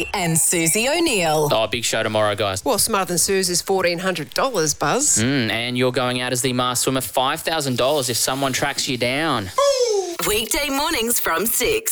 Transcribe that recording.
Maddie and Susie O'Neill. Oh, big show tomorrow, guys. Well, Smarter Than Suze is $1,400, Buzz. And you're going out as the masked swimmer, $5,000 if someone tracks you down. Weekday mornings from 6.